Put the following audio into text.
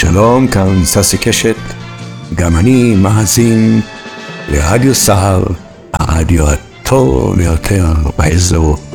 שלום, כאן ססי קשת, גם אני מאזין לרדיו סהר, הרדיו הטוב ביותר באזור.